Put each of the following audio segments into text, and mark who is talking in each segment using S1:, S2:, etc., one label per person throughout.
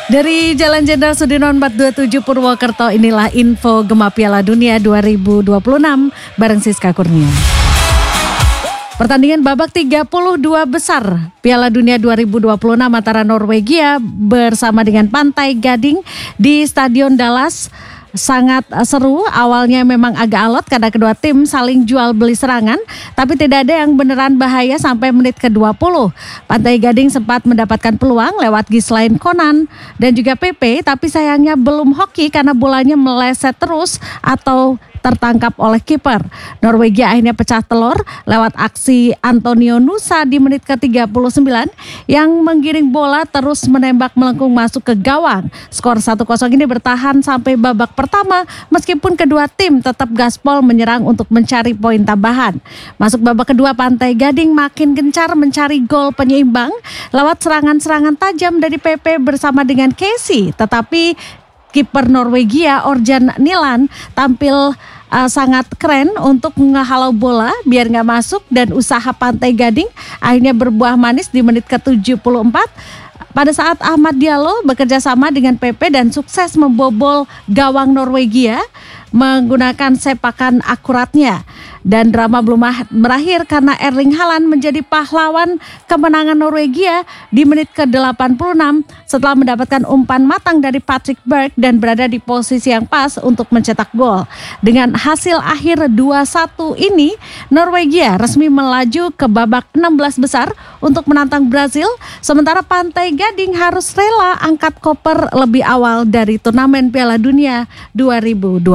S1: Dari Jalan Jenderal Sudirman 427 Purwokerto, inilah info Gema Piala Dunia 2026 bareng Siska Kurnia. Pertandingan babak 32 besar Piala Dunia 2026 antara Norwegia bersama dengan Pantai Gading di Stadion Dallas sangat seru. Awalnya memang agak alot karena kedua tim saling jual beli serangan, tapi tidak ada yang beneran bahaya sampai menit ke-20. Pantai Gading sempat mendapatkan peluang lewat Gislain Conan dan juga PP, tapi sayangnya belum hoki karena bolanya meleset terus atau tertangkap oleh kiper. Norwegia akhirnya pecah telur lewat aksi Antonio Nusa di menit ke-39 yang menggiring bola terus menembak melengkung masuk ke gawang. Skor 1-0 ini bertahan sampai babak pertama meskipun kedua tim tetap gaspol menyerang untuk mencari poin tambahan. Masuk babak kedua, Pantai Gading makin gencar mencari gol penyeimbang lewat serangan-serangan tajam dari PP bersama dengan Casey, tetapi kiper Norwegia Orjan Nilan tampil sangat keren untuk menghalau bola biar nggak masuk, dan usaha Pantai Gading akhirnya berbuah manis di menit ke-74 pada saat Ahmad Diallo bekerja sama dengan PP dan sukses membobol gawang Norwegia menggunakan sepakan akuratnya. Dan drama belum berakhir karena Erling Haaland menjadi pahlawan kemenangan Norwegia di menit ke-86 setelah mendapatkan umpan matang dari Patrick Berg dan berada di posisi yang pas untuk mencetak gol. Dengan hasil akhir 2-1 ini, Norwegia resmi melaju ke babak 16 besar untuk menantang Brazil, sementara Pantai Gading harus rela angkat koper lebih awal dari turnamen Piala Dunia 2026.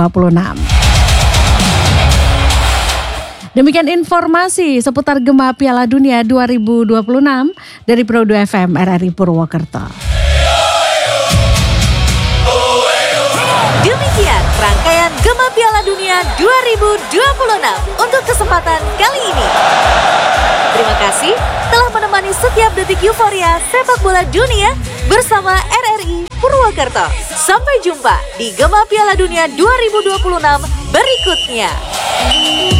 S1: Demikian informasi seputar Gema Piala Dunia 2026 dari Pro 2 FM RRI Purwokerto.
S2: Demikian rangkaian Gema Piala Dunia 2026 untuk kesempatan kali ini. Terima kasih telah menemani setiap detik euforia sepak bola dunia bersama RRI Purwokerto. Sampai jumpa di Gema Piala Dunia 2026 berikutnya.